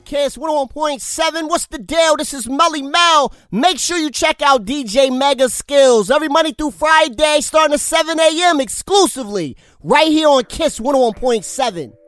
Kiss 101.7. What's the deal? This is Melly Mel. Make sure you check out DJ Mega Skills every Monday through Friday starting at 7 a.m. exclusively right here on Kiss 101.7.